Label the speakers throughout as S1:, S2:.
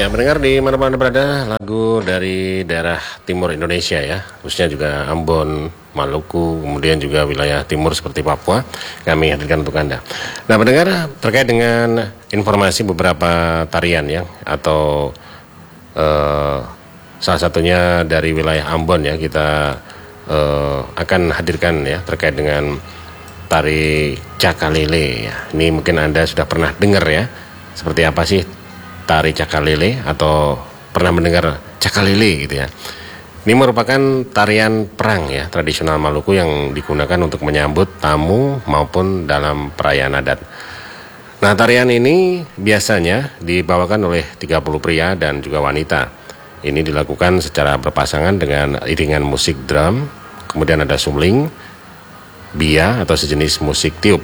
S1: Ya, mendengar di mana-mana berada lagu dari daerah timur Indonesia ya, khususnya juga Ambon, Maluku, kemudian juga wilayah timur seperti Papua, kami hadirkan untuk Anda. Nah, mendengar terkait dengan informasi beberapa tarian ya, atau salah satunya dari wilayah Ambon ya, kita akan hadirkan ya terkait dengan tari Cakalele ya. Ini mungkin Anda sudah pernah dengar ya, seperti apa sih tari Cakalele atau pernah mendengar Cakalele gitu ya. Ini merupakan tarian perang ya tradisional Maluku yang digunakan untuk menyambut tamu maupun dalam perayaan adat. Nah, tarian ini biasanya dibawakan oleh 30 pria dan juga wanita. Ini dilakukan secara berpasangan dengan iringan musik drum, kemudian ada sumling, bia atau sejenis musik tiup.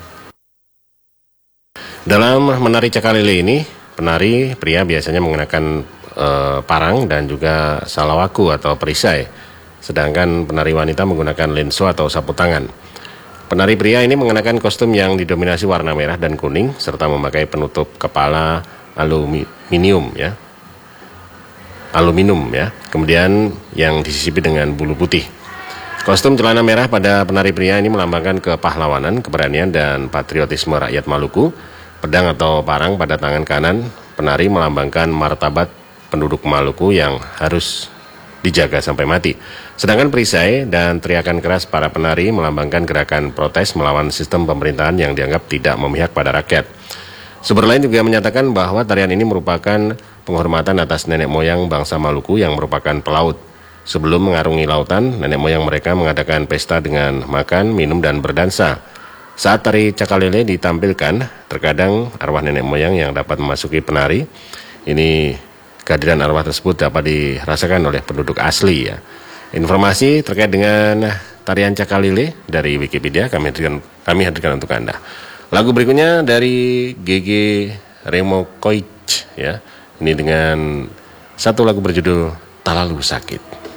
S1: Dalam menari Cakalele ini, penari pria biasanya mengenakan parang dan juga salawaku atau perisai, sedangkan penari wanita menggunakan lenso atau sapu tangan. Penari pria ini mengenakan kostum yang didominasi warna merah dan kuning serta memakai penutup kepala aluminium ya. Kemudian yang disisipi dengan bulu putih. Kostum celana merah pada penari pria ini melambangkan kepahlawanan, keberanian dan patriotisme rakyat Maluku. Pedang atau parang pada tangan kanan penari melambangkan martabat penduduk Maluku yang harus dijaga sampai mati. Sedangkan perisai dan teriakan keras para penari melambangkan gerakan protes melawan sistem pemerintahan yang dianggap tidak memihak pada rakyat. Sumber lain juga menyatakan bahwa tarian ini merupakan penghormatan atas nenek moyang bangsa Maluku yang merupakan pelaut. Sebelum mengarungi lautan, nenek moyang mereka mengadakan pesta dengan makan, minum, dan berdansa. Saat tari Cakalele ditampilkan, terkadang arwah nenek moyang yang dapat memasuki penari. Ini kehadiran arwah tersebut dapat dirasakan oleh penduduk asli ya. Informasi terkait dengan tarian Cakalele dari Wikipedia kami hadirkan untuk Anda. Lagu berikutnya dari GG Remokoich ya. Ini dengan satu lagu berjudul Talalu Sakit.